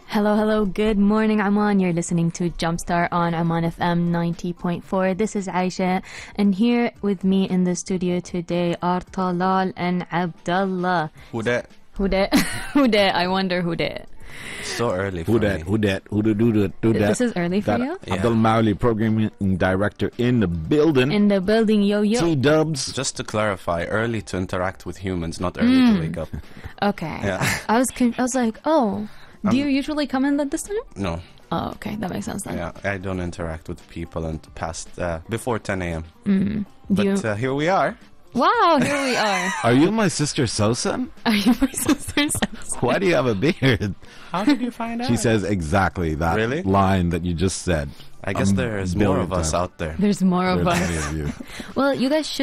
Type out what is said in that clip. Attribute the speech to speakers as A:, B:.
A: Hello, hello, good morning, Oman. You're listening to Jumpstart on Oman FM 90.4. This is Aisha, and here with me in the studio today are Talal and Abdullah.
B: Who that?
A: Who that? Who that? I wonder who that.
B: So early for me.
C: Who that?
A: This is early for you?
C: Yeah. Abdul Mauli, programming director in the building.
A: In the building, yo.
C: T-dubs.
B: Just to clarify, early to interact with humans, not early to wake up.
A: Okay.
B: Yeah.
A: I was like, oh, do you usually come in at this time?
B: No.
A: Oh, okay. That makes sense then.
B: Yeah, I don't interact with people until past before 10 a.m.
A: Do you...
B: But here we are.
A: Wow, here we are.
C: Are you my sister Sosa?
A: Are you my sister's?
C: Why do you have a beard?
B: How did you find out?
C: She says exactly that
B: Really?
C: line that you just said.
B: I guess there's more of us out there.
A: There's more of
C: There's
A: us.
C: many of you.
A: Well, you guys should